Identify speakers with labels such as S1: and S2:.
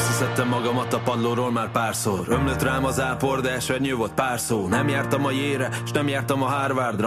S1: Összeszedtem magamat a padlóról már párszor. Ömlött rám az ápor, de esernyő volt pár szó. Nem jártam a Yale-re, s nem jártam a Harvardra.